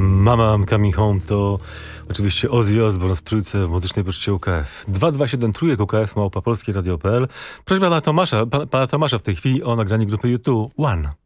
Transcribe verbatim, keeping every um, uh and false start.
Mama I'm Coming Home to oczywiście Ozzy Osbourne w trójce w muzycznej poczcie U K F. dwa dwa siedem trójek U K F małpa polskie radio kropka p l. Prośba pana Tomasza, pana, pana Tomasza w tej chwili o nagranie grupy U dwa One.